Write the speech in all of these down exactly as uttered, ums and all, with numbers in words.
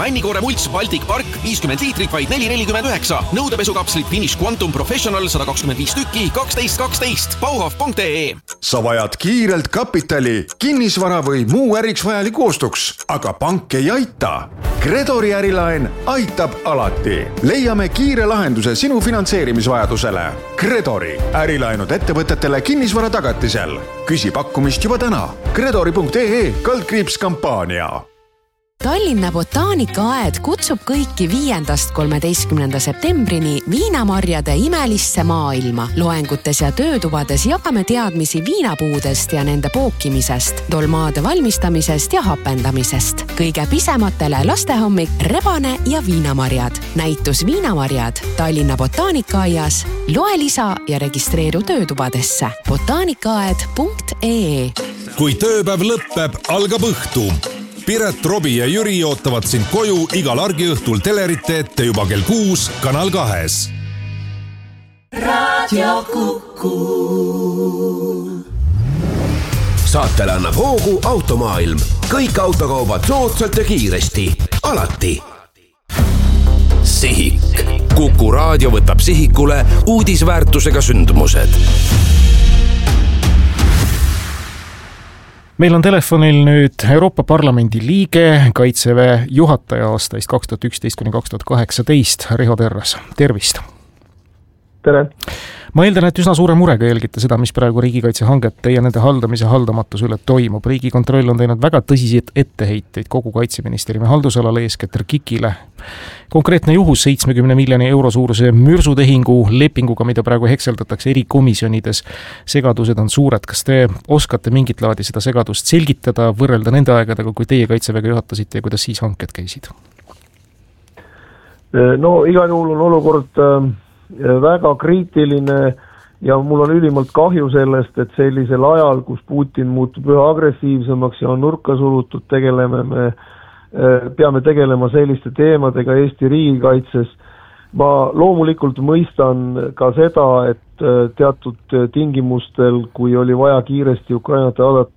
Männikoore mults Baltic Park viiskümmend liitrit vaid neli nelikümmend üheksa. Nõudepesukapslit Finish Quantum Professional sada kakskümmend viis tükki kaksteist kaksteist. Bauhof punkt ee. Sa vajad kiirelt kapitali, kinnisvara või muu äriks vajaliku ostuks, aga pank ei aita. Credori ärilaen aitab alati. Leiame kiire lahenduse sinu finantseerimisvajadusele. Credori ärilaenud ettevõtetele kinnisvara tagatisel. Küsi pakkumist juba täna. Credori punkt ee kaldkriips kampaania. Tallinna botaanikaaed kutsub kõiki viiendast kolmeteistkümnenda septembrini viinamarjade imelisse maailma. Loengutes ja töötubades jagame teadmisi viinapuudest ja nende pookimisest, dolmaade valmistamisest ja hapendamisest. Kõige pisematele lastehommik, rebane ja viinamarjad. Näitus viinamarjad Tallinna botaanikaaias. Loe lisa ja registreeru töötubadesse. botaanikaaed punkt ee. Kui tööpäev lõppeb, algab õhtu. Piret, Robi ja Jüri ootavad sind koju igal argiõhtul telerite ette juba kell kuus Kanal kahes. Radio Kuku. Saatele annab hoogu Automaailm. Kõik autokaubad soodsalt ja kiiresti. Alati. Sihik. Kuku raadio võtab sihikule uudisväärtusega sündmused. Meil on telefonil nüüd Euroopa Parlamendi liige, Kaitseväe juhataja aastaist kaks tuhat üksteist kuni kaks tuhat kaheksateist, Riho Terras. Tervist! Tere! Ma eeldan, et üsna suure murega jälgite seda, mis praegu riigikaitsehangete ja nende haldamise haldamatus üle toimub. Riigikontroll on teinud väga tõsiseid etteheiteid kogu Kaitseministeeriumi haldusalale eeskätt Kikile. Konkreetne juhus seitsmekümne miljoni euro suuruse mürsutehingu lepinguga, mida praegu hekseldatakse eri komisjonides. Segadused on suured. Kas te oskate mingit laadi seda segadust selgitada, võrrelda nende aegadega, kui teie Kaitseväega juhatasite ja kuidas siis hanked käisid? No igal juhul on olukord väga kriitiline ja mul on ülimalt kahju sellest, et sellisel ajal, kus Putin muutub üha agressiivsemaks ja on nurka sulutud, tegeleme me, peame tegelema selliste teemadega Eesti riigikaitses. Ma loomulikult mõistan ka seda, et teatud tingimustel, kui oli vaja kiiresti Ukrainat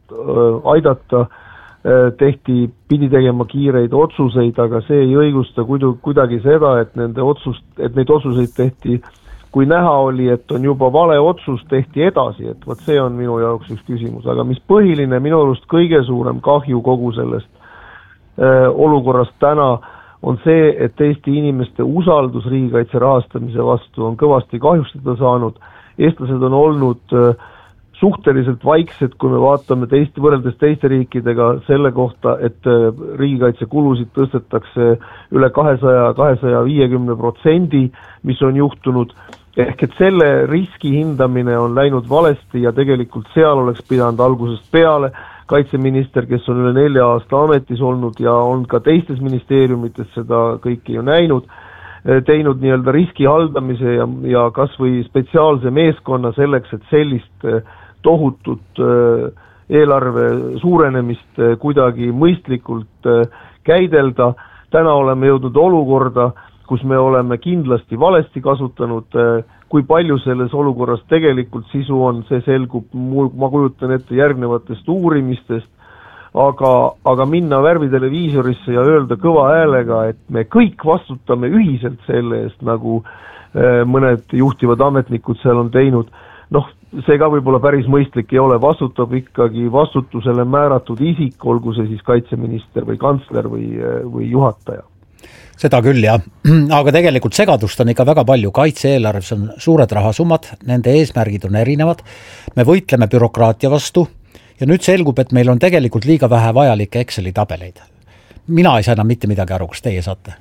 aidata, tehti, pidi tegema kiireid otsuseid, aga see ei õigusta kuidagi seda, et, nende otsust, et neid otsuseid tehti, kui näha oli, et on juba vale otsus, tehti edasi, et võt see on minu jaoks üks küsimus, aga mis põhiline, minu arust kõige suurem kahju kogu sellest äh, olukorrast täna on see, et Eesti inimeste usaldus riigikaitse rahastamise vastu on kõvasti kahjustada saanud. Eestlased on olnud äh, suhteliselt vaiksed, kui me vaatame teist, võrreldes teiste riikidega selle kohta, et riigikaitse kulusid tõstetakse üle kahesaja, kahesaja viiekümne protsendi, mis on juhtunud. Ehk et selle riski hindamine on läinud valesti ja tegelikult seal oleks pidanud algusest peale kaitseminister, kes on üle nelja aasta ametis olnud ja on ka teistes ministeeriumites seda kõike ju näinud, teinud nii-öelda riski haldamise ja, ja kas või spetsiaalse meeskonna selleks, et sellist tohutut eelarve suurenemist kuidagi mõistlikult käidelda. Täna oleme jõudnud olukorda, kus me oleme kindlasti valesti kasutanud, kui palju selles olukorras tegelikult sisu on, see selgub, ma kujutan ette järgnevatest uurimistest, aga, aga minna värviteleviisorisse ja öelda kõva häälega, et me kõik vastutame ühiselt selle eest, nagu mõned juhtivad ametnikud seal on teinud. Noh, see ka võib-olla päris mõistlik ei ole, vastutab ikkagi vastutusele määratud isik, olgu see siis kaitseminister või kantsler või, või juhataja. Seda küll, jah. Aga tegelikult segadust on ikka väga palju. Kaitse-eelarves on suured rahasummad, nende eesmärgid on erinevad. Me võitleme bürokraatia vastu ja nüüd selgub, et meil on tegelikult liiga vähe vajalikke Exceli tabeleid. Mina ei saa enam mitte midagi aru, kas teie saate?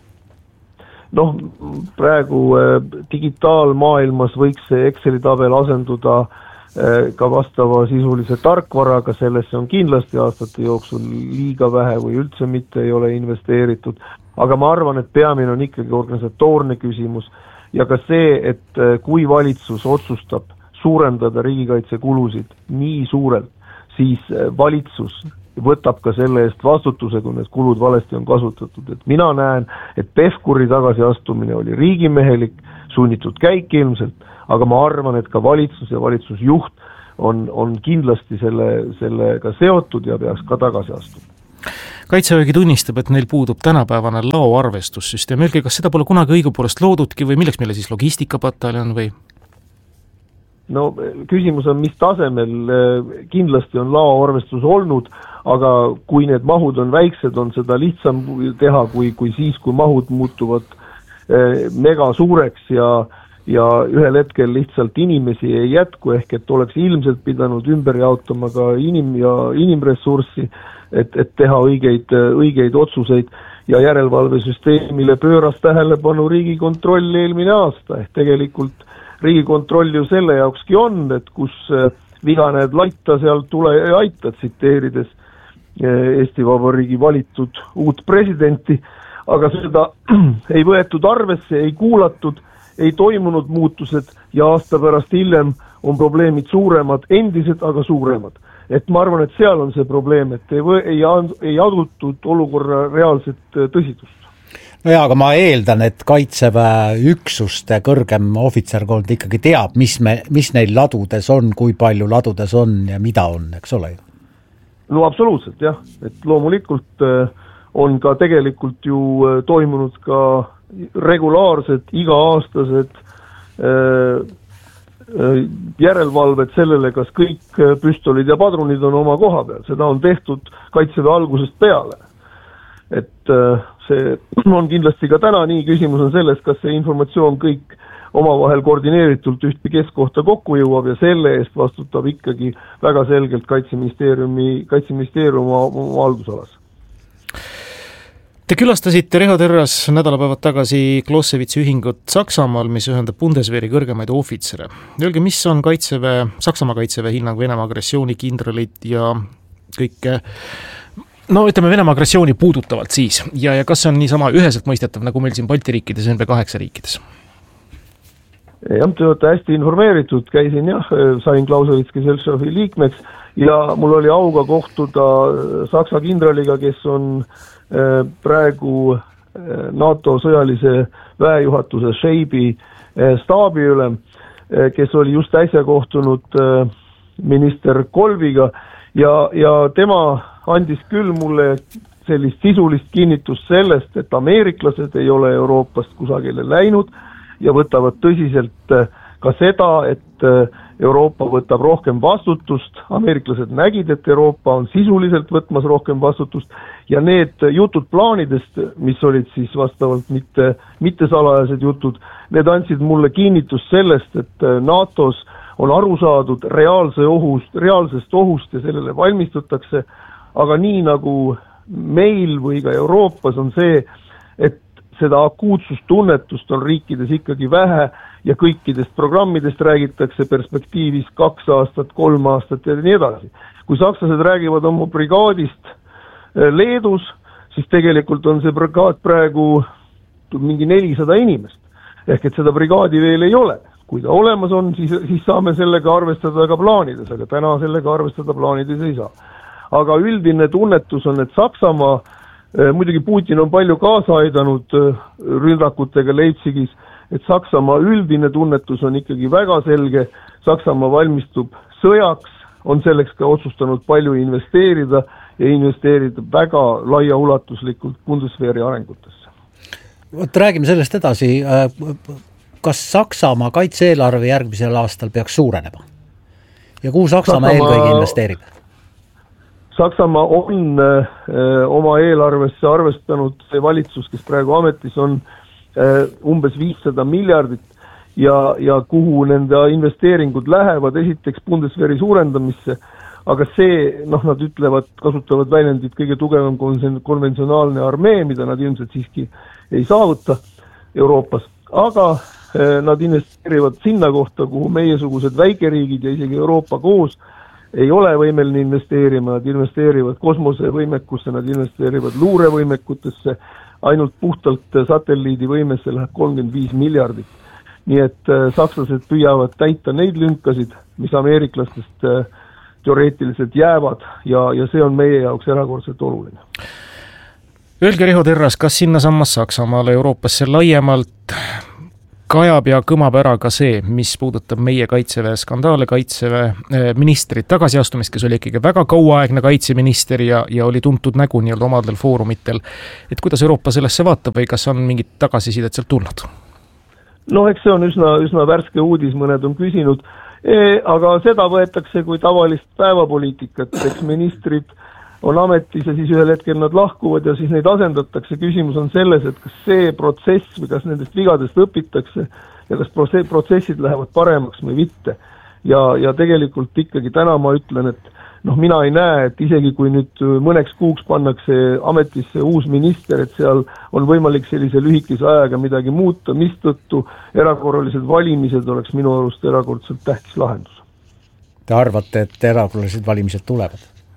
Noh, praegu digitaalmaailmas võiks see Exceli tabel asenduda ka vastava sisulise tarkvaraga, sellesse on kindlasti aastate jooksul liiga vähe või üldse mitte ei ole investeeritud. Aga ma arvan, et peamine on ikkagi organisatoorne küsimus ja ka see, et kui valitsus otsustab suurendada riigikaitsekulusid nii suurelt, siis valitsus võtab ka selle eest vastutuse, kui need kulud valesti on kasutatud. Et mina näen, et Pevkuri tagasiastumine oli riigimehelik, sunnitud käik ilmselt, aga ma arvan, et ka valitsus ja valitsusjuht on, on kindlasti selle, sellega seotud ja peaks ka tagasi astuma. Kaitsevägi tunnistab, et neil puudub tänapäevane laoarvestussüsteem. Öelge, kas seda pole kunagi õigupoolest loodudki või milleks meile siis logistikapataljon või? No küsimus on, mis tasemel. Kindlasti on laoarvestus olnud, aga kui need mahud on väiksed, on seda lihtsam teha kui, kui siis, kui mahud muutuvad mega suureks ja, ja ühel hetkel lihtsalt inimesi ei jätku, ehk et oleks ilmselt pidanud ümber jaotama ka inim- ja inimressurssi, et, et teha õigeid, õigeid otsuseid ja järelevalvesüsteemile pööras tähelepanu Riigikontroll eelmine aasta, ehk tegelikult Riigikontroll ju selle jaokski on, et kus viga näed laita, seal tule ja aita, tsiteerides Eesti Vabariigi valitud uut presidenti, aga seda ei võetud arvesse, ei kuulatud, ei toimunud muutused ja aasta pärast hiljem on probleemid suuremad, endised, aga suuremad. Et ma arvan, et seal on see probleem, et ei, või, ei, ei adutud olukorra reaalset tõsidust. No jaa, aga ma eeldan, et Kaitseväe üksuste kõrgem ohvitserkond ikkagi teab, mis, me, mis neil ladudes on, kui palju ladudes on ja mida on, eks ole? No absoluutselt, jah. Et loomulikult on ka tegelikult ju toimunud ka regulaarsed, iga-aastased järelevalved sellele, kas kõik püstolid ja padrunid on oma koha peal. Seda on tehtud Kaitseväe algusest peale. Et see on kindlasti ka täna nii, küsimus on selles, kas see informatsioon kõik omavahel koordineeritult ühte keskkohta kokku jõuab ja selle eest vastutab ikkagi väga selgelt Kaitseministeeriumi, Kaitseministeerium oma haldusalas. Te külastasite Riho Terras nädalapäevad tagasi Clausewitzi ühingut Saksamaal, mis ühendab Bundeswehri kõrgemaid ohvitsere. Öelge, mis on Kaitseväe, Saksamaa Kaitseväe hinnang Venemaa agressiooni kindralid ja kõike, no ütleme Venemaa agressiooni puudutavalt siis ja, ja kas see on niisama üheselt mõistetav, nagu meil siin Balti riikides ja N B kaheksa riikides? Jah, te olete hästi informeeritud, käisin jah, sain Clausewitski Seltšovi liikmeks ja mul oli auga kohtuda Saksa kindraliga, kes on praegu NATO sõjalise väejuhatuse Šeibi staabiülem, kes oli just äsja kohtunud minister Kolviga ja, ja tema andis küll mulle sellist sisulist kinnitust sellest, et ameeriklased ei ole Euroopast kusagile läinud ja võtavad tõsiselt ka seda, et Euroopa võtab rohkem vastutust, ameeriklased nägid, et Euroopa on sisuliselt võtmas rohkem vastutust ja need jutud plaanidest, mis olid siis vastavalt mitte, mitte salajased jutud, need andsid mulle kinnitust sellest, et NATOs on aru saadud reaalse ohust, reaalsest ohust ja sellele valmistutakse, aga nii nagu meil või ka Euroopas on see, et seda akuutsustunnetust on riikides ikkagi vähe ja kõikidest programmidest räägitakse perspektiivis kaks aastat, kolm aastat ja nii edasi. Kui sakslased räägivad oma brigaadist Leedus, siis tegelikult on see brigaad praegu mingi nelisada inimest. Ehk et seda brigaadi veel ei ole. Kui ta olemas on, siis, siis saame sellega arvestada ka plaanides, aga täna sellega arvestada plaanides ei saa. Aga üldine tunnetus on, et Saksamaa, muidugi Putin on palju kaasa aidanud ründakutega Leipzigis, et Saksamaa üldine tunnetus on ikkagi väga selge, Saksamaa valmistub sõjaks, on selleks ka otsustanud palju investeerida ja investeerida väga laiaulatuslikult Bundeswehri arengutesse. Võt, räägime sellest edasi, kas Saksamaa kaitse-eelarve järgmisel aastal peaks suurenema? Ja kuhu Saksamaa, Saksamaa eelkõige investeerib? Saksamaa on äh, oma eelarvesse arvestanud see valitsus, kes praegu ametis on äh, umbes viissada miljardit ja, ja kuhu nende investeeringud lähevad, esiteks Bundeswehri suurendamisse, aga see, noh, nad ütlevad, kasutavad väljendit kõige tugevam konventsionaalne armee, mida nad ilmselt siiski ei saavuta Euroopas, aga äh, nad investeerivad sinna kohta, kuhu meiesugused väikeriigid ja isegi Euroopa koos ei ole võimeline investeerima, nad investeerivad kosmosevõimekusse, nad investeerivad luurevõimekutesse, ainult puhtalt satelliidivõimesse läheb kolmkümmend viis miljardit. Nii et sakslased püüavad täita neid lünkasid, mis ameeriklastest teoreetiliselt jäävad ja, ja see on meie jaoks erakordselt oluline. Öelge, Riho Terras, kas sinna sammas Saksamaale, Euroopasse laiemalt kajab ja kõmab ära ka see, mis puudutab meie kaitseväe skandaale, kaitseväe ministrit tagasiastumist, kes oli ikkagi väga kauaaegne kaitseminister ja, ja oli tuntud nägu nii-öelda omadel foorumitel. Et kuidas Euroopa sellesse vaatab või kas on mingid tagasisidet sealt tulnud? No eks see on üsna, üsna värske uudis, mõned on küsinud, e, aga seda võetakse kui tavalist päevapoliitikat, eks ministrid on ametis ja siis ühel hetkel nad lahkuvad ja siis neid asendatakse. Küsimus on selles, et kas see protsess või kas nendest vigadest õpitakse ja kas protsessid lähevad paremaks või mitte. Ja, ja tegelikult ikkagi täna ma ütlen, et noh, mina ei näe, et isegi kui nüüd mõneks kuuks pannakse ametisse uus minister, et seal on võimalik sellise lühikese ajaga midagi muuta, mistõttu erakorralised valimised oleks minu arust erakordselt tähtis lahendus. Te arvate, et erakorralised valimised tulevad?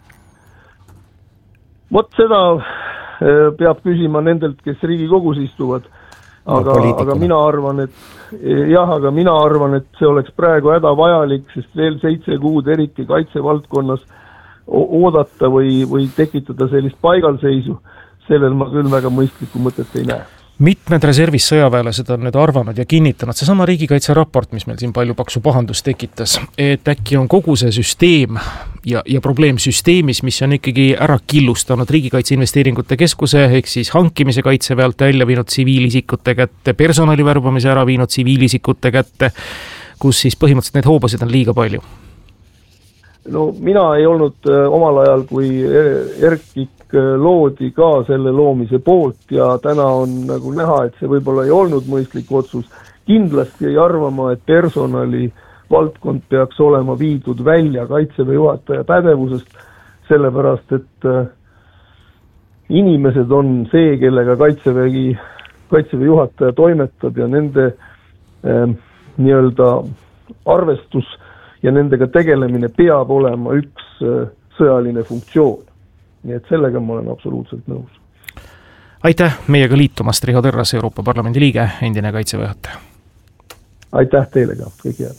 Vot seda peab küsima nendelt, kes Riigikogus istuvad, aga, aga mina arvan, et jah, aga mina arvan, et see oleks praegu hädavajalik, sest veel seitse kuud eriti kaitsevaldkonnas oodata või, või tekitada sellist paigalseisu, sellel ma küll väga mõistlikku mõtet ei näe. Mitmed reservis sõjaväelased on nüüd arvanud ja kinnitanud seesama riigikaitse raport, mis meil siin palju paksu pahandust tekitas, et äkki on kogu see süsteem ja, ja probleem süsteemis, mis on ikkagi ära killustanud riigikaitse investeeringute keskuse ehk siis hankimise kaitseväelt välja viinud tsiviilisikute kätte, personali värbamise ära viinud tsiviilisikute kätte, kus siis põhimõtteliselt neid hoobasid on liiga palju. No mina ei olnud omal ajal, kui Erkik loodi ka selle loomise poolt ja täna on nagu näha, et see võib-olla ei olnud mõistlik otsus. Kindlasti ei arvama, et personali valdkond peaks olema viidud välja kaitseväe juhataja pädevusest, sellepärast et inimesed on see, kellega kaitsevägi, kaitseväe juhataja toimetab ja nende eh, nii-öelda arvestus ja nendega tegelemine peab olema üks eh, sõjaline funktsioon. Nii et sellega ma olen absoluutselt nõus. Aitäh meiega liitumast, Riho Terras, Euroopa Parlamendi liige, endine kaitseväe juhataja. Aitäh teile ka, kõik head.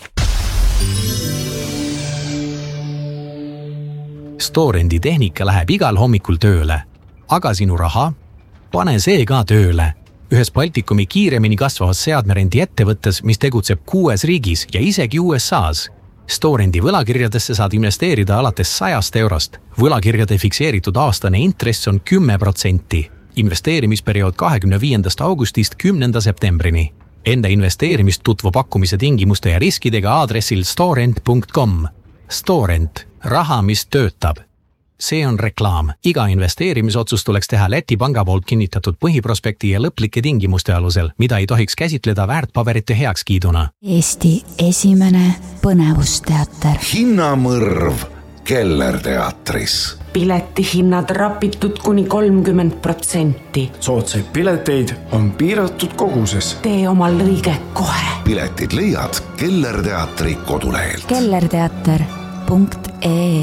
Storendi tehnika läheb igal hommikul tööle, aga sinu raha? Pane see ka tööle. Ühes Baltikumi kiiremini kasvavas seadmerendi ettevõttes, mis tegutseb kuues riigis ja isegi U S A's. Storendi võlakirjadesse saad investeerida alates sajast eurost. Võlakirjade fikseeritud aastane intress on kümme protsenti. Investeerimisperiood kahekümne viiendast augustist kümnenda septembrini. Enda investeerimist tutvu pakkumise tingimuste ja riskidega aadressil storent punkt com. Storent. Raha, mis töötab. See on reklaam. Iga investeerimisotsus tuleks teha Läti panga poolt kinnitatud põhiprospekti ja lõplike tingimuste alusel, mida ei tohiks käsitleda väärtpaberite heakskiiduna. Eesti esimene põnevusteater. Hinnamõrv Kellerteatris. Piletihinnad rapitud kuni kolmkümmend protsenti. Sootsaid pileteid on piiratud koguses. Tee omal lõige kohe. Piletid leiad Kellerteatri kodulehelt. kellerteater punkt ee.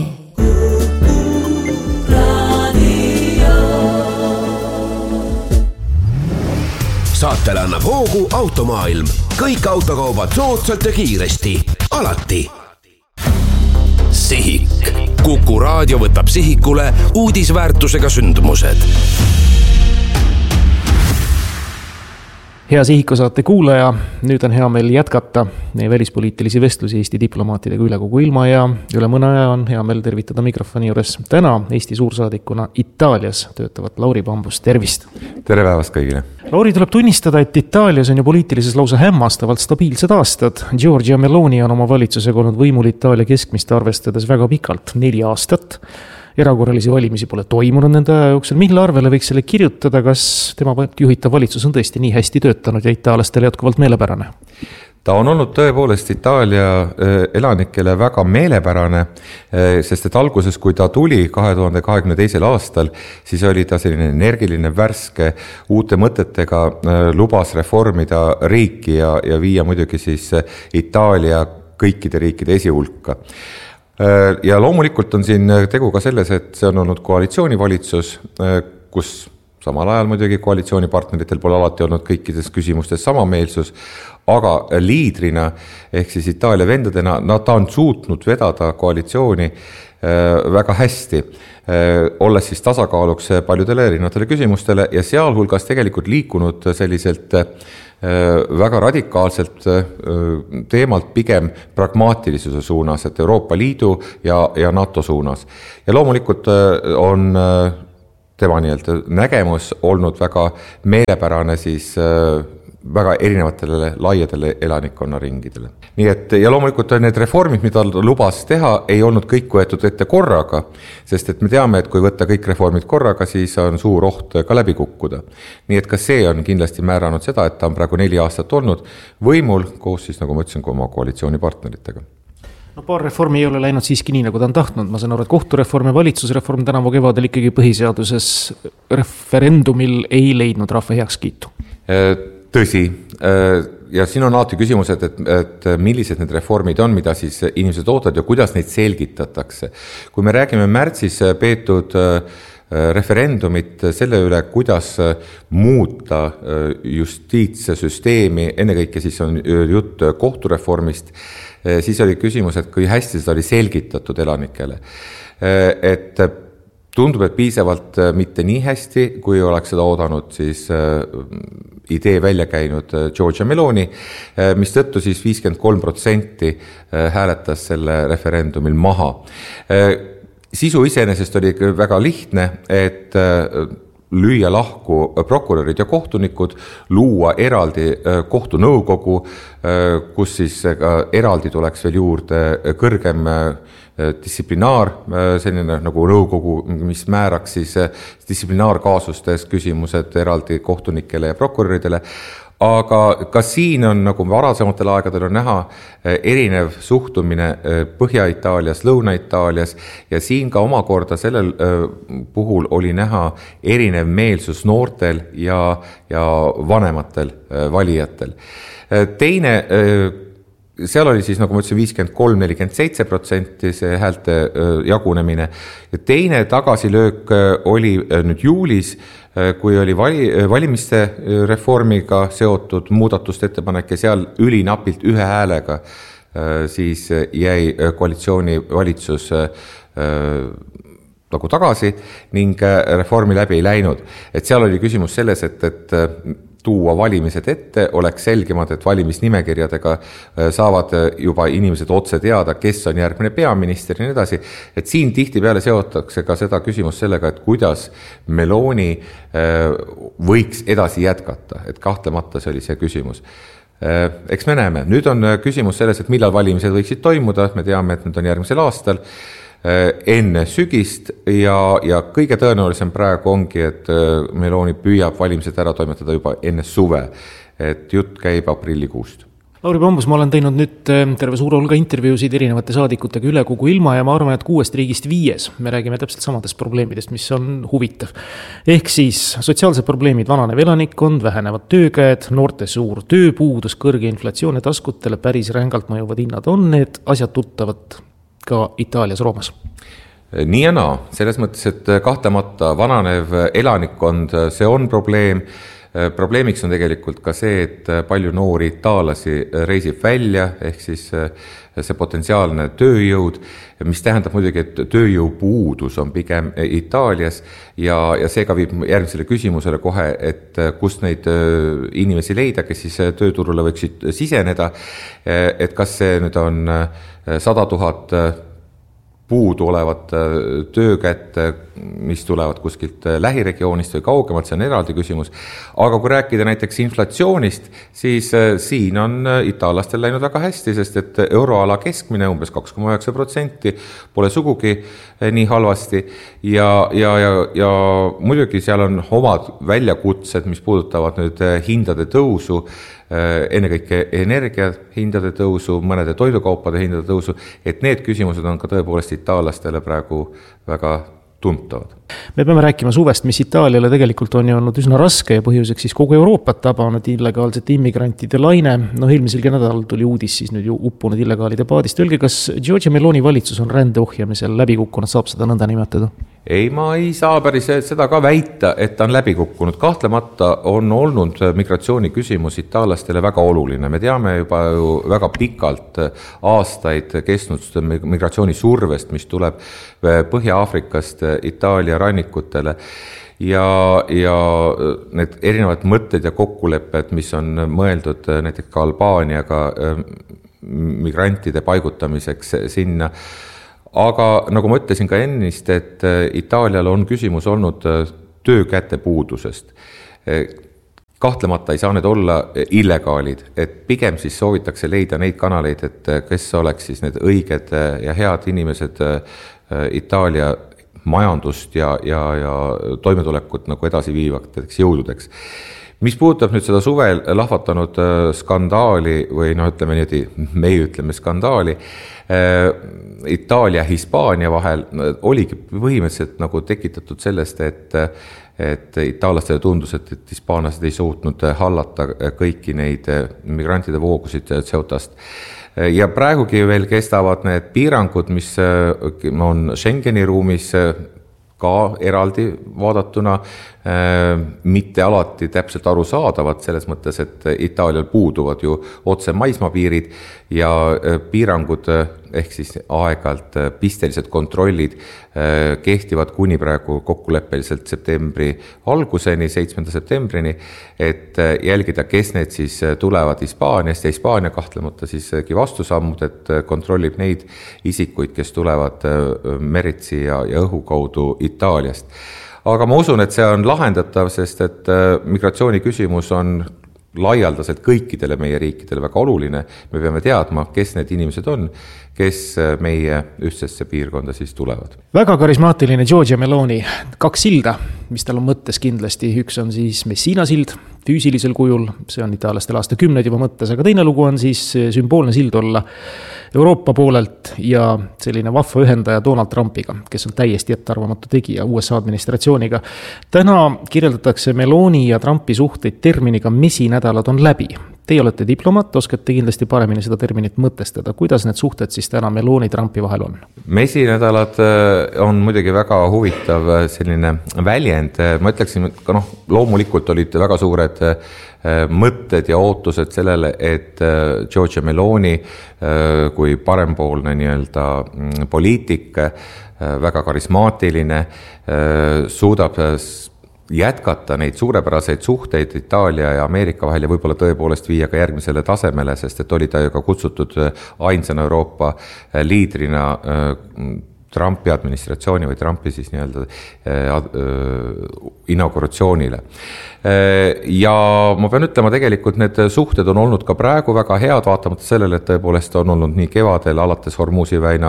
Saatele annab hoogu Automaailm. Kõik autokaubad soodsalt ja kiiresti. Alati. Sihik. Kuku raadio võtab sihikule uudisväärtusega sündmused. Hea Sihiku saate kuulaja, nüüd on hea meil jätkata meie välispoliitilisi vestlusi Eesti diplomaatidega üle kogu ilma ja üle mõne aja on hea meil tervitada mikrofoni juures täna Eesti suursaadikuna Itaalias töötavat Lauri Pambust. Tervist! Tere päevast kõigile! Lauri, tuleb tunnistada, et Itaalias on ju poliitilises lausa hämmastavalt stabiilsed aastad. Giorgia Meloni on oma valitsusega olnud võimul Itaalia keskmist arvestades väga pikalt, neli aastat. Erakorralisi valimisi pole toimunud nende aja jooksul. Mille arvele võiks selle kirjutada, kas tema juhitav valitsus on tõesti nii hästi töötanud ja itaalastele jätkuvalt meelepärane? Ta on olnud tõepoolest Itaalia elanikele väga meelepärane, sest et alguses, kui ta tuli kahe tuhande kahekümne teisel aastal, siis oli ta selline energiline, värske, uute mõtetega lubas reformida riiki ja, ja viia muidugi siis Itaalia kõikide riikide esihulka. Ja loomulikult on siin tegu ka selles, et see on olnud koalitsioonivalitsus, kus samal ajal muidugi koalitsioonipartneritel pole alati olnud kõikides küsimustes samameelsus, aga liidrina ehk siis Itaalia vendadena nad on suutnud vedada koalitsiooni väga hästi, olles siis tasakaaluks paljudele erinevatele küsimustele ja sealhulgas tegelikult liikunud selliselt väga radikaalselt teemalt pigem pragmaatilisuse suunas, et Euroopa Liidu ja, ja NATO suunas. Ja loomulikult on tema nii-öelda nägemus olnud väga meelepärane siis väga erinevatele laiadele elanikkonnaringidele. Nii et, ja loomulikult need reformid, mida lubas teha, ei olnud kõik võetud ette korraga, sest et me teame, et kui võtta kõik reformid korraga, siis on suur oht ka läbi kukkuda. Nii et ka see on kindlasti määranud seda, et ta on praegu neli aastat olnud võimul, koos siis, nagu ma ütlesin, oma koalitsioonipartneritega. No paar reformi ei ole läinud siiski nii, nagu ta on tahtnud. Ma saan aru, et kohtureform ja valitsusreform tänavu kevadel ikkagi põhiseaduses referendumil ei leidnud rahva heakskiitu. Tõsi, ja siin on alati küsimus, et, et, et millised need reformid on, mida siis inimesed ootavad ja kuidas neid selgitatakse. Kui me räägime märtsis peetud referendumit selle üle, kuidas muuta justiitssüsteemi, ennekõike siis on jutt kohtureformist, siis oli küsimus, et kui hästi seda oli selgitatud elanikele. Et tundub, et piisavalt mitte nii hästi, kui oleks seda oodanud siis idee välja käinud Giorgia Meloni, mis tõttu siis viiskümmend kolm protsenti hääletas selle referendumil maha. Sisu iseenesest oli väga lihtne, et lüüa lahku prokurörid ja kohtunikud, luua eraldi kohtunõukogu, kus siis eraldi tuleks veel juurde kõrgem distsiplinaar, selline nagu nõukogu, mis määraks siis distsiplinaarkaasustes küsimused eraldi kohtunikele ja prokuröridele. Aga ka siin on, nagu varasematel aegadel on näha, erinev suhtumine Põhja-Itaalias, Lõuna-Itaalias ja siin ka omakorda sellel puhul oli näha erinev meelsus noortel ja, ja vanematel valijatel. Teine seal oli siis, nagu ma ütlesin, viiskümmend kolm nelikümmend seitse protsenti see häälte jagunemine. Ja teine tagasilöök oli nüüd juulis, kui oli vali, valimiste reformiga seotud muudatuste ettepanek ja seal ülinapilt ühe häälega siis jäi koalitsiooni valitsus nagu tagasi ning reformi läbi ei läinud. Et seal oli küsimus selles, et, et tuua valimised ette, oleks selgemad, et valimisnimekirjadega saavad juba inimesed otse teada, kes on järgmine peaminister ja nii edasi. Et siin tihti peale seotakse ka seda küsimus sellega, et kuidas Meloni võiks edasi jätkata, et kahtlemata see oli see küsimus. Eks me näeme, nüüd on küsimus selles, et millal valimised võiksid toimuda, me teame, et nüüd on järgmisel aastal, enne sügist ja, ja kõige tõenäolisem praegu ongi, et Meloni püüab valimised ära toimetada juba enne suve, et jutt käib aprillikuust. Lauri Pambus, ma olen teinud nüüd terve suure hulga intervjuusid erinevate saadikutega üle kogu ilma ja ma arvan, et kuuest riigist viies me räägime täpselt samadest probleemidest, mis on huvitav. Ehk siis sotsiaalsed probleemid, vananev elanikkond, vähenevad töökäed, noorte suur tööpuudus, kõrge inflatsioon ja taskutele päris rängalt mõjuvad hinnad on need asjad tuttavad ka Itaalias, Roomas. Nii ja naa, selles mõttes, et kahtlemata vananev elanikkond, see on probleem. Probleemiks on tegelikult ka see, et palju noori itaallasi reisib välja, ehk siis see potentsiaalne tööjõud, mis tähendab muidugi, et tööjõupuudus on pigem Itaalias ja, ja seega viib järgmisele küsimusele kohe, et kust neid inimesi leida, kes siis tööturule võiksid siseneda, et kas see nüüd on sada tuhat puudu olevat töökätte, mis tulevad kuskilt lähiregioonist või kaugemalt, see on eraldi küsimus. Aga kui rääkida näiteks inflatsioonist, siis siin on itaallastel läinud väga hästi, sest et euroala keskmine umbes kaks koma üheksa protsenti pole sugugi nii halvasti ja, ja, ja, ja muidugi seal on omad väljakutsed, mis puudutavad nüüd hindade tõusu, ennekõike energia hindade tõusu, mõnede toidukaupade hindade tõusu, et need küsimused on ka tõepoolest itaallastele praegu väga tuntavad. Me peame rääkima suvest, mis Itaaliale tegelikult on ju olnud üsna raske ja põhjuseks siis kogu Euroopat tabanud illegaalsete immigrantide laine. No eelmiselgi nädalal tuli uudis siis nüüd ju uppunud illegaalide paadist. Öelge, kas Giorgia Meloni valitsus on rände ohjamisel läbi kukkunud, saab seda nõnda nimetada? Ei, ma ei saa päris seda ka väita, et ta on läbi kukkunud. Kahtlemata on olnud migratsiooni küsimus itaallastele väga oluline. Me teame juba ju väga pikalt aastaid kestnud migratsiooni survest, mis tuleb Põhja-Aafrikast Itaalia rannikutele. ja, ja need erinevad mõtted ja kokkulepped, mis on mõeldud näiteks ka Albaaniaga migrantide paigutamiseks sinna. Aga nagu ma ütlesin ka ennist, et Itaalial on küsimus olnud töökäte puudusest. Kahtlemata ei saa need olla illegaalid, et pigem siis soovitakse leida neid kanaleid, et kes oleks siis need õiged ja head inimesed Itaalia majandust ja, ja, ja toimetulekut nagu edasi viivateks jõududeks. Mis puudutab nüüd seda suvel lahvatanud skandaali või noh, ütleme niimoodi, meie ütleme skandaali, Itaalia ja Hispaania vahel oligi põhimõtteliselt nagu tekitatud sellest, et, et itaallastele tundus, et, et hispaanlased ei suutnud hallata kõiki neid migrantide voogusid Ceutast. Ja praegugi veel kestavad need piirangud, mis on Schengeni ruumis ka eraldi vaadatuna, mitte alati täpselt aru saadavad selles mõttes, et Itaalial puuduvad ju otse maismaapiirid ja piirangud ehk siis aegalt pistelised kontrollid kehtivad kuni praegu kokkuleppeliselt septembri alguseni, seitsmenda septembrini, et jälgida, kes need siis tulevad Hispaaniast ja Hispaania kahtlemata siiski vastusammud, et kontrollib neid isikuid, kes tulevad meritsi ja, ja õhu kaudu Itaaliast. Aga ma usun, et see on lahendatav, sest et migratsiooni küsimus on laialdaselt kõikidele meie riikidele väga oluline. Me peame teadma, kes need inimesed on, kes meie ühtsesse piirkonda siis tulevad. Väga karismaatiline Giorgia Meloni, kaks silda, mis tal on mõttes kindlasti. Üks on siis Messina sild füüsilisel kujul, see on itaallastel aasta kümned juba mõttes, aga teine lugu on siis sümboolne sild olla Euroopa poolelt ja selline vahva ühendaja Donald Trumpiga, kes on täiesti ettearvamatu tegija U S A administratsiooniga. Täna kirjeldatakse Meloni ja Trumpi suhteid terminiga mesinädalad on läbi. Teie olete diplomaat, oskate kindlasti paremini seda terminit mõtestada. Kuidas need suhted siis täna Meloni Trumpi vahel on? Mesinädalad on muidugi väga huvitav selline väljend. Ma ütleksin, et noh, loomulikult olid väga suured mõtted ja ootused sellele, et Giorgia Meloni kui parempoolne nii-öelda poliitik, väga karismaatiline, suudab jätkata neid suurepäraseid suhteid Itaalia ja Ameerika vahel ja võib-olla tõepoolest viia ka järgmisele tasemele, sest et oli ta ju ka kutsutud ainsana Euroopa liidrina Trumpi administratsiooni või Trumpi siis nii-öelda inauguratsioonile. Ja ma pean ütlema, tegelikult need suhted on olnud ka praegu väga head, vaatamata sellele, et tõepoolest on olnud nii kevadel alates Hormuzi väina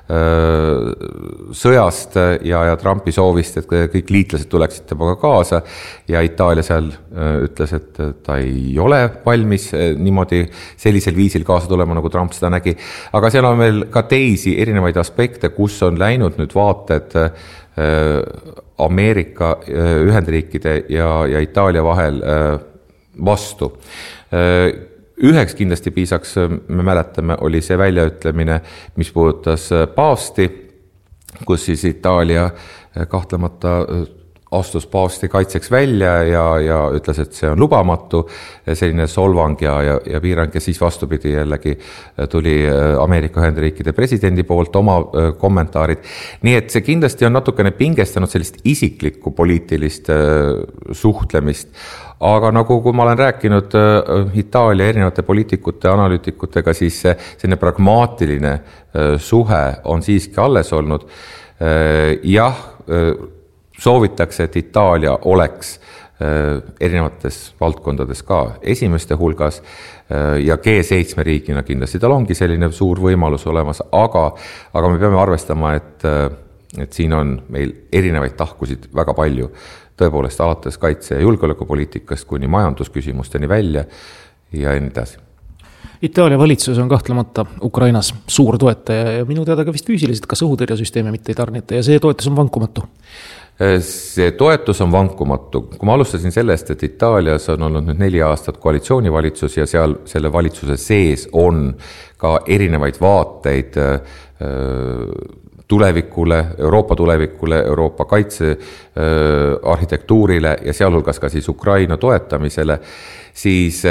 sõjast ja, ja Trumpi soovist, et kõik liitlased tuleksid temaga kaasa ja Itaalia seal ütles, et ta ei ole valmis niimoodi sellisel viisil kaasa tulema, nagu Trump seda nägi. Aga seal on veel ka teisi erinevaid aspekte, kus on läinud nüüd vaated Ameerika Ühendriikide ja, ja Itaalia vahel vastu. Üheks kindlasti piisaks, me mäletame, oli see väljaütlemine, mis puudutas paavsti, kus siis Itaalia kahtlemata astus paavsti kaitseks välja ja, ja ütles, et see on lubamatu, selline solvang ja, ja, ja piirang ja siis vastupidi jällegi tuli Ameerika Ühendriikide presidendi poolt oma kommentaarid. Nii et see kindlasti on natukene pingestanud sellist isiklikku poliitilist suhtlemist, aga nagu kui ma olen rääkinud Itaalia erinevate poliitikute ja analüütikutega, siis selline pragmaatiline suhe on siiski alles olnud. Jah, soovitakse, et Itaalia oleks erinevates valdkondades ka esimeste hulgas ja G seitse riigina kindlasti tal ongi selline suur võimalus olemas, aga, aga me peame arvestama, et, et siin on meil erinevaid tahkusid väga palju, tõepoolest alates kaitse- ja julgeolekupoliitikast kuni majandusküsimusteni välja ja enne edasi. Itaalia valitsus on kahtlemata Ukrainas suur toetaja ja minu teada ka vist füüsiliselt kas õhutõrjesüsteeme mitte ei tarnita ja see toetus on vankumatu. See toetus on vankumatu. Kui ma alustasin sellest, et Itaalias on olnud nüüd neli aastat koalitsioonivalitsus ja seal selle valitsuse sees on ka erinevaid vaateid tulevikule, Euroopa tulevikule, Euroopa kaitse arhitektuurile ja sealhulgas ka siis Ukraina toetamisele, siis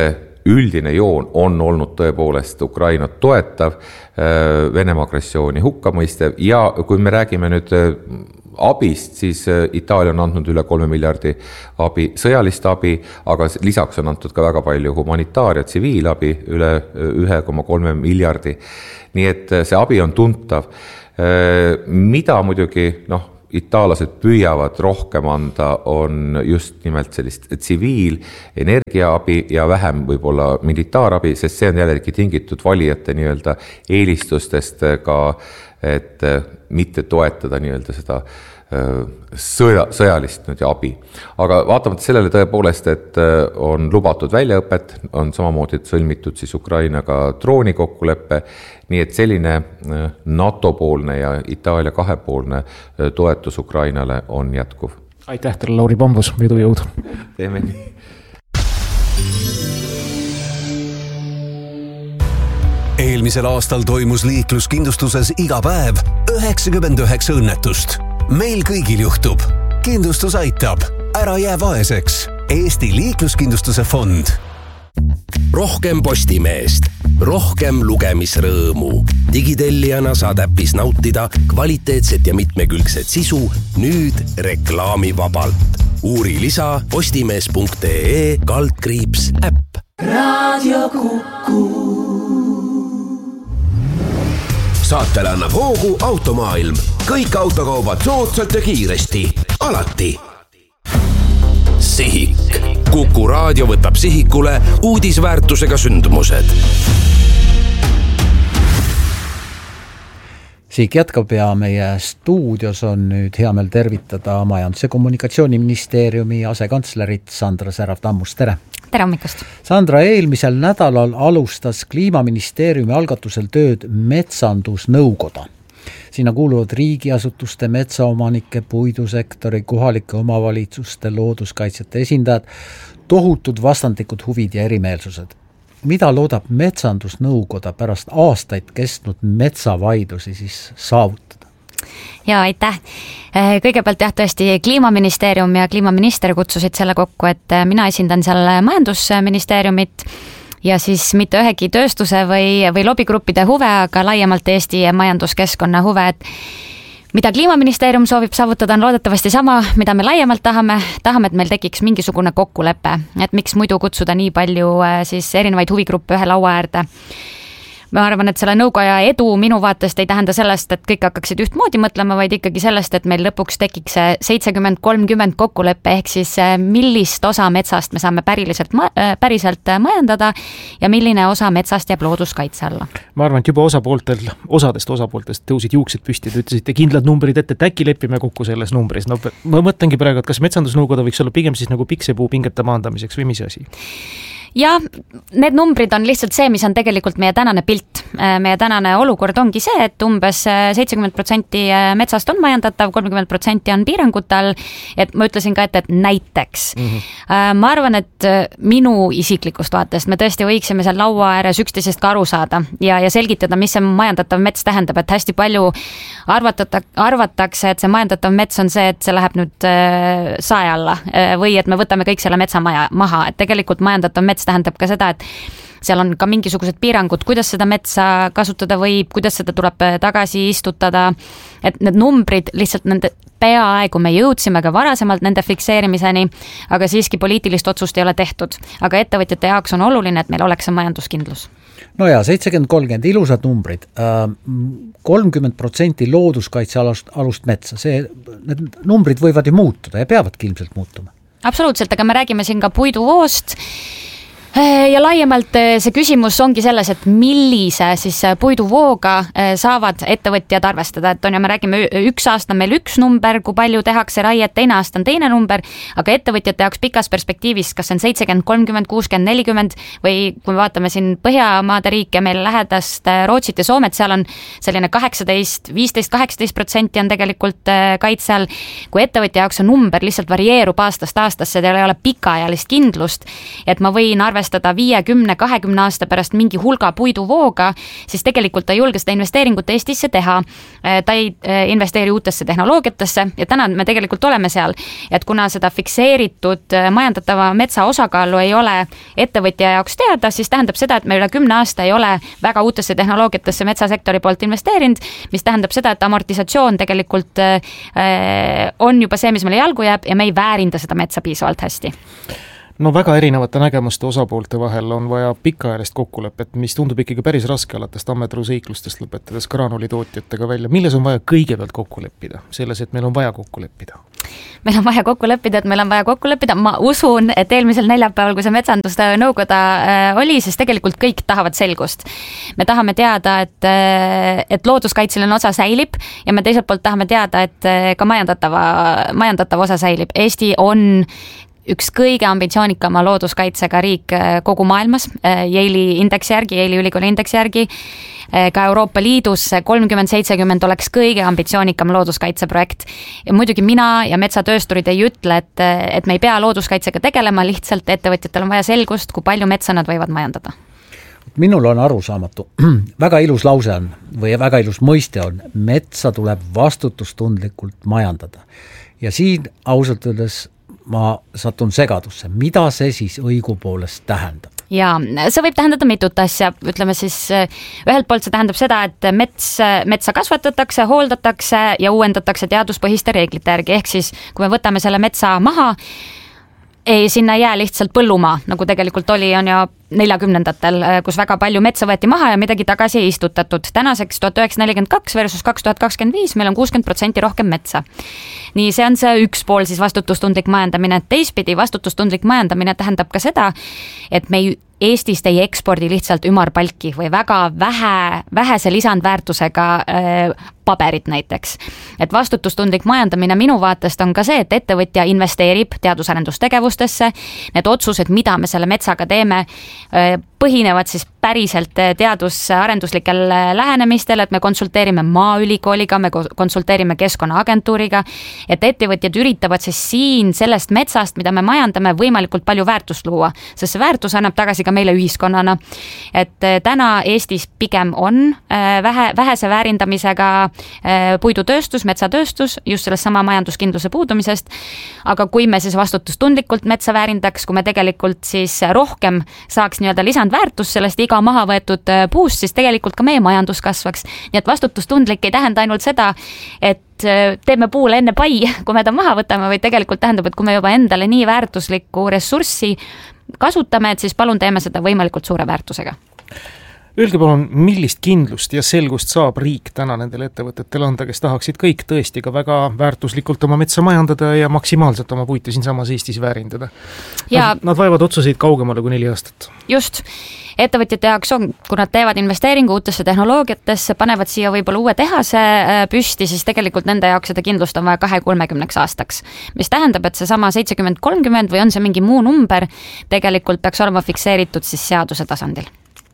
üldine joon on olnud tõepoolest Ukrainat toetav, Venemaa agressiooni hukkamõistev ja kui me räägime nüüd abist, siis Itaalia on andnud üle kolme miljardi abi, sõjalist abi, aga lisaks on antud ka väga palju humanitaar- ja tsiviilabi, üle ühe koma kolme miljardi. Nii et see abi on tuntav. Mida muidugi, noh, itaallased püüavad rohkem anda, on just nimelt sellist tsiviil, energiaabi ja vähem võib-olla militaarabi, sest see on jällegi tingitud valijate nii-öelda eelistustest ka, et mitte toetada nii-öelda seda sõja, sõjalist nüüd abi. Aga vaatamata sellele tõepoolest, et on lubatud väljaõpet, on samamoodi sõlmitud siis Ukrainaga droonikokkuleppe, nii et selline NATO-poolne ja Itaalia kahepoolne toetus Ukrainale on jätkuv. Aitäh teile, Lauri Pambus, edu jõud! Teeme nii! Eelmisel aastal toimus liikluskindlustuses iga päev üheksakümmend üheksa õnnetust. Meil kõigil juhtub. Kindlustus aitab. Ära jää vaeseks. Eesti liikluskindlustuse fond. Rohkem Postimeest. Rohkem lugemisrõõmu. Digitellijana saad äppis nautida kvaliteetset ja mitmekülgset sisu nüüd reklaamivabalt. Uuri lisa postimees punkt ee kaldkriips äpp. Radio Kuku. Saatele annab hoogu Automaailm. Kõik autokaubad soodsalt ja kiiresti. Alati. Sihik. Kuku raadio võtab sihikule uudisväärtusega sündmused. Sihik jätkab ja meie stuudios on nüüd hea meel tervitada Majandus- ja Kommunikatsiooniministeeriumi asekantslerit Sandra Särav-Tammust. Tere! Tere hommikust! Sandra, eelmisel nädalal alustas Kliimaministeeriumi algatusel tööd metsandusnõukoda. Sinna kuuluvad riigiasutuste, metsaomanike, puidusektori, kohalike omavalitsuste, looduskaitsjate esindajad, tohutud vastandikud huvid ja erimeelsused. Mida loodab metsandusnõukoda pärast aastaid kestnud metsavaidlusi siis saavutada? Ja aitäh. Kõigepealt jah, tõesti Kliimaministeerium ja kliimaminister kutsusid selle kokku, et mina esindan seal majandusministeeriumit ja siis mitte ühegi tööstuse või, või lobigruppide huve, aga laiemalt Eesti majanduskeskkonna huve, et mida Kliimaministeerium soovib saavutada, on loodetavasti sama, mida me laiemalt tahame. Tahame, et meil tekiks mingisugune kokkulepe, et miks muidu kutsuda nii palju siis erinevaid huvigruppe ühe laua äärde. Ma arvan, et selle nõukoja edu minu vaatest ei tähenda sellest, et kõik hakkaksid ühtmoodi mõtlema, vaid ikkagi sellest, et meil lõpuks tekiks seitsekümmend kolmkümmend kokkuleppe, ehk siis millist osa metsast me saame päriliselt, päriselt majandada ja milline osa metsast jääb looduskaitse alla. Ma arvan, et juba osapooltel, osadest osapooltest tõusid juuksed püsti, te ütlesite kindlad numbrid ette, et äkki lepime kokku selles numbris. No, ma mõtlengi praegu, et kas metsandusnõukoda võiks olla pigem siis nagu piksepuu pingete maandamiseks või mis asi? Ja need numbrid on lihtsalt see, mis on tegelikult meie tänane pilt. Meie tänane olukord ongi see, et umbes seitsekümmend protsenti metsast on majandatav, kolmkümmend protsenti on piirangutel, et ma ütlesin ka, et, et näiteks. Mm-hmm. Ma arvan, et minu isiklikust vaatest me tõesti võiksime seal laua ääres üksteisest ka aru saada ja, ja selgitada, mis see majandatav mets tähendab, et hästi palju arvatata, arvatakse, et see majandatav mets on see, et see läheb nüüd sae alla või et me võtame kõik selle metsa maja, maha, et tegelikult majandatav mets tähendab ka seda, et seal on ka mingisugused piirangud, kuidas seda metsa kasutada võib, kuidas seda tuleb tagasi istutada, et need numbrid lihtsalt nende peaaegu me jõudsime ka varasemalt nende fikseerimiseni, aga siiski poliitilist otsust ei ole tehtud. Aga ettevõtjate jaoks on oluline, et meil oleks see majanduskindlus. No ja seitsekümmend kolmkümmend ilusad numbrid, kolmkümmend protsenti looduskaitse alust, alust metsa, see, need numbrid võivad ju muutuda ja peavadki ilmselt muutuma. Absoluutselt, aga me räägime siin ka puiduvoost. Ja laiemalt see küsimus ongi selles, et millise siis puiduvooga saavad ettevõtjad arvestada, et on ja me räägime üks aasta meil üks number, kui palju tehakse raiet, teine aasta on teine number, aga ettevõtjate jaoks pikas perspektiivis, kas on seitsekümmend, kolmkümmend, kuuskümmend, nelikümmend või kui me vaatame siin Põhjamaade riike, meil lähedast Rootsit ja Soomet, seal on selline kaheksateist, viisteist, kaheksateist protsenti on tegelikult kaitse all. Kui ettevõtja jaoks on number lihtsalt varieerub aastast aastasse, teil ei ole pikaajalist kindlust, et ma võin arvestada arvestada viie, kümne, kahekümne aasta pärast mingi hulga puiduvooga, siis tegelikult ta ei julge seda investeeringut Eestisse teha. Ta ei investeeri uutesse tehnoloogiatesse ja täna me tegelikult oleme seal. Et kuna seda fikseeritud majandatava metsa osakaalu ei ole ettevõtja jaoks teada, siis tähendab seda, et me üle kümne aasta ei ole väga uutesse tehnoloogiatesse metsasektori poolt investeerinud, mis tähendab seda, et amortisatsioon tegelikult on juba see, mis meile jalgu jääb ja me ei väärinda seda metsa piisavalt hästi. No väga erinevate nägemuste osapoolte vahel on vaja pikaajalist kokkulepet, mis tundub ikkagi päris raske alates tammetruuseiklustest lõpetades granulitootjatega välja. Milles on vaja kõigepealt kokku leppida? Selles, et meil on vaja kokku leppida. Meil on vaja kokku leppida, et meil on vaja kokku leppida. Ma usun, et eelmisel neljapäeval, kui see metsanduste nõukoda oli, siis tegelikult kõik tahavad selgust. Me tahame teada, et, et looduskaitseline osa säilib ja me teiselt poolt tahame teada, et ka majandatava, majandatava osa säilib. Eesti on üks kõige ambitsioonikama looduskaitsega riik kogu maailmas, Yale'i indeksi järgi, Yale'i ülikooli indeksi järgi, ka Euroopa Liidus kolmkümmend seitsekümmend oleks kõige ambitsioonikam looduskaitseprojekt. Ja muidugi mina ja metsatöösturid ei ütle, et, et me ei pea looduskaitsega tegelema, lihtsalt ettevõtjatel on vaja selgust, kui palju metsa nad võivad majandada. Minul on arusaamatu. Väga ilus lause on või väga ilus mõiste on, metsa tuleb vastutustundlikult majandada. Ja siin ausalt öeldes ma satun segadusse. Mida see siis õigupoolest tähendab? Ja see võib tähendada mitut asja, ütleme siis ühelt poolt see tähendab seda, et mets, metsa kasvatatakse, hooldatakse ja uuendatakse teaduspõhiste reeglite järgi, ehk siis kui me võtame selle metsa maha, ei, sinna ei jää lihtsalt põllumaa, nagu tegelikult oli, on ju neljakümnendatel, kus väga palju metsa võeti maha ja midagi tagasi ei istutatud. Tänaseks tuhat üheksasada nelikümmend kaks versus kaks tuhat kakskümmend viis meil on kuuskümmend protsenti rohkem metsa. Nii, see on see üks pool siis vastutustundlik majandamine. Teistpidi vastutustundlik majandamine tähendab ka seda, et me ei Eestist ei ekspordi lihtsalt ümarpalki või väga vähe, vähese lisandväärtusega äh, paberit näiteks. Et vastutustundlik majandamine minu vaatest on ka see, et ettevõtja investeerib teadusarendustegevustesse, need otsused, mida me selle metsaga teeme, äh, põhinevad siis päriselt teadusarenduslikel lähenemistel, et me konsulteerime Maaülikooliga, me konsulteerime Keskkonnaagentuuriga, et ettevõtjad üritavad siis siin sellest metsast, mida me majandame, võimalikult palju väärtust luua, sest see väärtus annab tagasi ka meile ühiskonnana. Et täna Eestis pigem on vähe, vähese väärindamisega puidutööstus, metsatööstus, just sellest sama majanduskindluse puudumisest, aga kui me siis vastutustundlikult metsa väärindaks, kui me tegelikult siis rohkem saaks nii-öelda lisandväärtus sellest iga maha võetud puust, siis tegelikult ka meie majandus kasvaks. Nii et vastutustundlik ei tähenda ainult seda, et teeme puule enne pai, kui me ta maha võtame, või tegelikult tähendab, et kui me juba endale nii väärtuslikku ressurssi kasutame, et siis palun teeme seda võimalikult suure väärtusega. Öelge palun, millist kindlust ja selgust saab riik täna nendele ettevõtetele anda, kes tahaksid kõik tõesti ka väga väärtuslikult oma metsa majandada ja maksimaalselt oma puitu siinsamas Eestis väärindada. Ja nad, nad vaevad otsuseid kaugemale kui neli aastat. Just. Ettevõtjate jaoks on, kui nad teevad investeeringu uutesse tehnoloogiatesse, panevad siia võib-olla uue tehase püsti, siis tegelikult nende jaoks seda kindlust on vaja kahe-kolmekümneks aastaks. Mis tähendab, et see sama seitsekümmend kolmkümmend või on see mingi muu number, tegelikult peaks olema fikseeritud siis seaduse tasandil.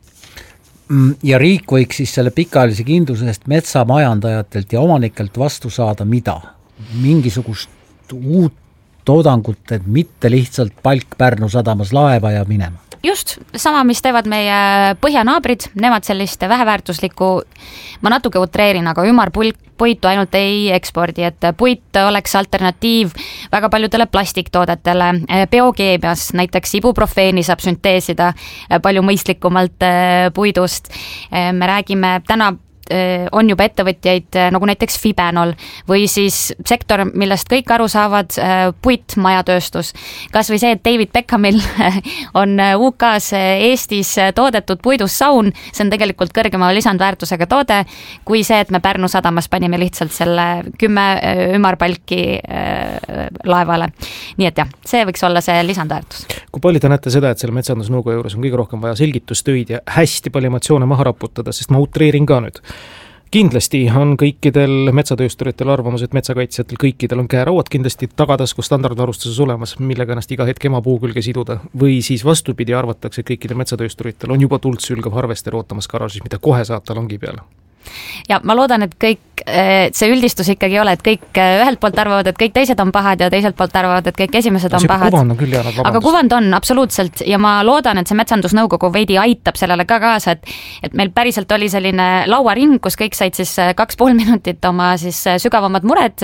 Ja riik võiks siis selle pikaajalise kindlusest metsamajandajatelt ja omanikelt vastu saada mida? Mingisugust uut toodangut, et mitte lihtsalt palk Pärnu sadamas laeva ja minema. Just, sama, mis teevad meie põhjanaabrid, nemad sellist väheväärtuslikku, ma natuke utreerin, aga ümarpuitu ainult ei ekspordi, et puit oleks alternatiiv väga paljudele plastiktoodetele, biokeemias, näiteks ibuprofeeni saab sünteesida palju mõistlikumalt puidust. Me räägime täna on juba ettevõtjaid nagu näiteks Fibenol või siis sektor, millest kõik aru saavad, puit, majatööstus. Kas või see, et David Beckhamil on U K-s Eestis toodetud puidust saun, see on tegelikult kõrgema lisandväärtusega toode, kui see, et me Pärnu sadamas panime lihtsalt selle kümme ümarpalki laevale. Nii et jah, see võiks olla see lisandväärtus. Kui palju te näete seda, et selle metsandusnõukoja juures on kõige rohkem vaja selgitustöid ja hästi palju emotsioone maha raputada, sest ma utreerin ka nüüd. Kindlasti on kõikidel metsatöösturitel arvamus, et metsakaitsjatel kõikidel on käerauad kindlasti tagatasku standardvarustuses olemas, millega ennast iga hetk ema puu külge siduda. Või siis vastupidi arvatakse, et kõikidel metsatöösturitel on juba tuldsülgav harvester ootamas garaažis, mida kohe saata longi peale. ja ma loodan, et kõik see üldistus ikkagi ei ole, et kõik ühelt poolt arvavad, et kõik teised on pahad ja teiselt poolt arvavad, et kõik esimesed on pahad. Kuvand on küll jäänud, vabandust. Aga kuvand on absoluutselt ja ma loodan, et see Metsandusnõukogu veidi aitab sellele ka kaasa, et, et meil päriselt oli selline lauaring, kus kõik said siis kaks pool minutit oma siis sügavamad mured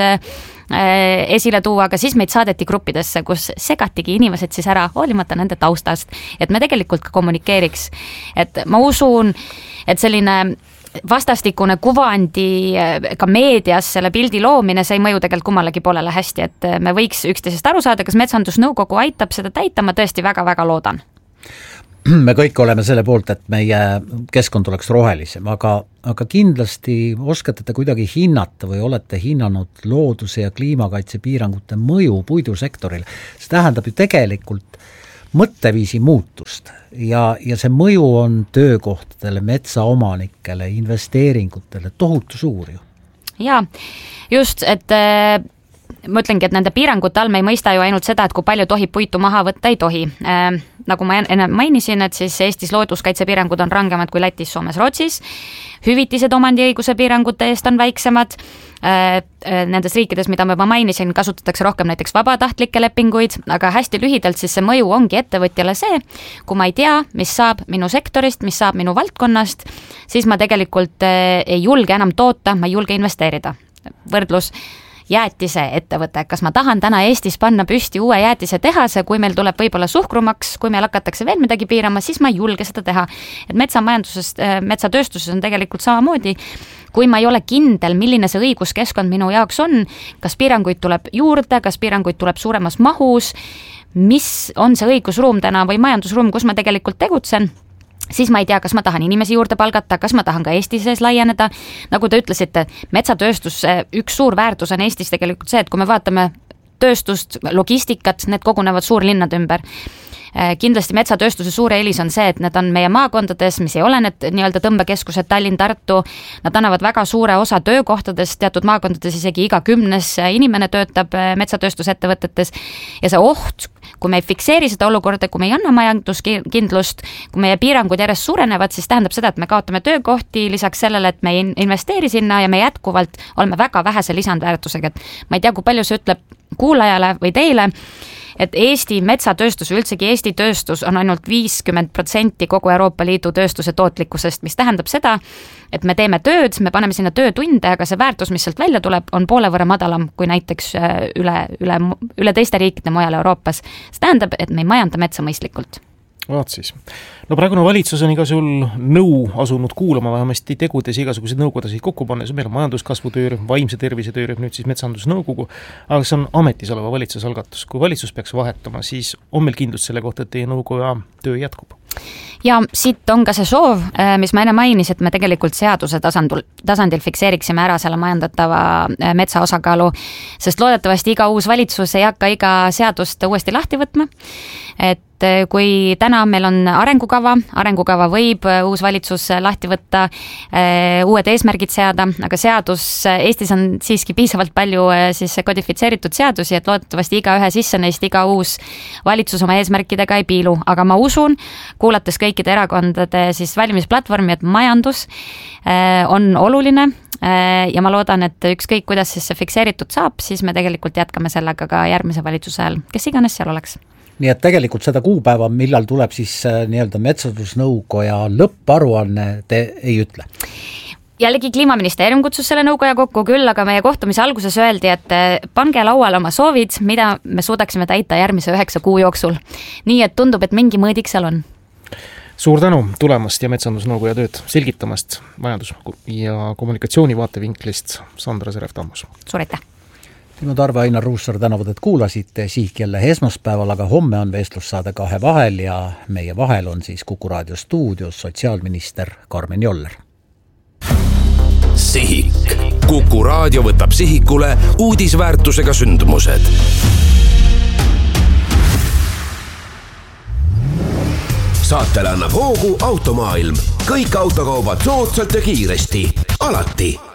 esile tuua, aga siis meid saadeti gruppidesse, kus segatigi inimesed siis ära, hoolimata nende taustast, et me tegelikult ka kommunikeeriks. Et ma usun, et selline vastastikune kuvandi ka meedias selle pildi loomine, see ei mõju tegelikult kummalegi poolele hästi, et me võiks üksteisest aru saada, kas Metsandusnõukogu aitab seda täita, ma tõesti väga-väga loodan. Me kõik oleme selle poolt, et meie keskkond oleks rohelisem, aga, aga kindlasti oskate te kuidagi hinnata või olete hinnanud looduse ja kliimakaitse piirangute mõju puidusektoril. See tähendab ju tegelikult mõtteviisi muutust ja, ja see mõju on töökohtadele, metsaomanikele, investeeringutele tohutu suur ju. Jaa, just, et äh, ma ütlengi, et nende piirangute all me ei mõista ju ainult seda, et kui palju tohib puitu maha võtta, ei tohi. Äh, nagu ma enne mainisin, et siis Eestis looduskaitsepiirangud on rangemad kui Lätis, Soomes, Rootsis. Hüvitised omandiõiguse piirangute eest on väiksemad. Nendes riikides, mida ma juba mainisin, kasutatakse rohkem näiteks vabatahtlikke lepinguid, aga hästi lühidalt siis see mõju ongi ettevõtjale see, kui ma ei tea, mis saab minu sektorist, mis saab minu valdkonnast, siis ma tegelikult ei julge enam toota, ma ei julge investeerida. Võrdlus jäätise ettevõte, kas ma tahan täna Eestis panna püsti uue jäätise tehase, kui meil tuleb võib-olla suhkrumaks, kui meil hakatakse veel midagi piirama, siis ma ei julge seda teha. Et metsamajanduses, metsatööstuses on tegelikult samamoodi, kui ma ei ole kindel, milline see õiguskeskkond minu jaoks on, kas piiranguid tuleb juurde, kas piiranguid tuleb suuremas mahus, mis on see õigusruum täna või majandusruum, kus ma tegelikult tegutsen, siis ma ei tea, kas ma tahan inimesi juurde palgata, kas ma tahan ka Eesti sees laieneda. Nagu te ütlesite, metsatööstus, üks suur väärtus on Eestis tegelikult see, et kui me vaatame tööstust, logistikat, need kogunevad suurlinnade ümber. Kindlasti metsatööstuse suure eelis on see, et need on meie maakondades, mis ei ole need nii-öelda tõmbekeskused Tallinn, Tartu, nad annavad väga suure osa töökohtadest, teatud maakondades isegi iga kümnes inimene töötab metsatööstusettevõtetes ja see oht, kui me ei fikseeri seda olukorda, kui me ei anna majanduskindlust, kui meie piirangud järjest suurenevad, siis tähendab seda, et me kaotame töökohti lisaks sellele, et me ei investeeri sinna ja me jätkuvalt oleme väga vähese lisandväärtusega. Ma ei tea, kui palju see ütleb kuulajale või teile, et Eesti metsatööstus, üldsegi Eesti tööstus on ainult viiskümmend protsenti kogu Euroopa Liidu tööstuse tootlikkusest, mis tähendab seda, et me teeme tööd, me paneme sinna töötunde, aga see väärtus, mis sealt välja tuleb, on poole võrra madalam kui näiteks üle, üle, üle teiste riikide mujal Euroopas. See tähendab, et me ei majanda metsa mõistlikult. Vaat siis. No praegune valitsus on igasugul nõu asunud kuulama vähemasti tegudes igasuguseid nõukodasid kokku pannes. Meil on majanduskasvu töörühm, vaimse tervise töörühm, nüüd siis Metsandusnõukogu, aga see on ametis oleva valitsusalgatus. Kui valitsus peaks vahetama, siis on meil kindlust selle kohta, et teie nõukoja töö jätkub. Ja siit on ka see soov, mis ma enne mainis, et me tegelikult seaduse tasandil, tasandil fikseeriksime ära selle majandatava metsa osakaalu, sest loodetavasti iga uus valitsus ei hakka iga seadust uuesti lahti võtma. Et kui täna meil on arengukava, arengukava võib uus valitsus lahti võtta, uued eesmärgid seada, aga seadus, Eestis on siiski piisavalt palju siis kodifitseeritud seadusi, et loodetavasti iga ühe sisse neist iga uus valitsus oma eesmärkidega ei piilu, aga ma usun, kuulates kõikide erakondade siis valimisplatvormi, et majandus on oluline ja ma loodan, et ükskõik kuidas siis see fikseeritud saab, siis me tegelikult jätkame sellega ka järgmise valitsuse ajal, kes iganes seal oleks. Nii et tegelikult seda kuupäeva, millal tuleb siis nii-öelda Metsandusnõukoja lõpparuanne, te ei ütle? Jällegi Kliimaministeerium kutsus selle nõukoja kokku küll, aga meie kohtumise alguses öeldi, et pange lauale oma soovid, mida me suudaksime täita järgmise üheksa kuu jooksul. Nii et tundub, et mingi mõõdik seal on. Suur tänu tulemast ja Metsandusnõukoja tööd selgitamast majandus- ja kommunikatsiooni vaatevinklist, Sandra Serev-Tammus. Suur aitäh! Timo Tarve, Ainar Ruussaar tänavad, et kuulasite Sihik jälle esmaspäeval, aga homme on vestlussaade Kahe vahel ja meie vahel on siis Kuku raadio stuudios sotsiaalminister Karmen Joller. Sihik. Kuku raadio võtab sihikule uudisväärtusega sündmused. Saatele annab hoogu Automaailm. Kõik autokaubad soodsalt ja kiiresti. Alati.